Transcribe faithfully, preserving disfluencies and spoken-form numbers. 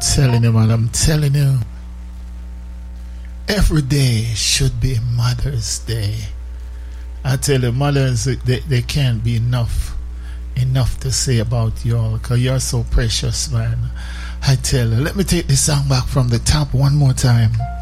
telling you, man, I'm telling you. Every day should be Mother's Day. I tell you, mothers, they, they can't be enough, enough to say about you all, because you're so precious, man. I tell you, let me take this song back from the top one more time.